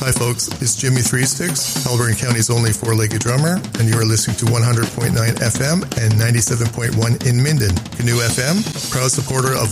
Hi folks, it's Jimmy Three Sticks, Alberta County's only four-legged drummer, and you are listening to 100.9 FM and 97.1 in Minden. Canoe FM, proud supporter of